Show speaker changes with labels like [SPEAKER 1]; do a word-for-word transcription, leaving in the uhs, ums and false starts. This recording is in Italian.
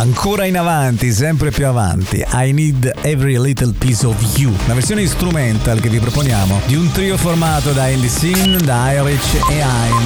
[SPEAKER 1] Ancora in avanti, sempre più avanti. I Need Every Little Piece of You, la versione instrumental che vi proponiamo di un trio formato da Andy Sin, da Irish e Hines.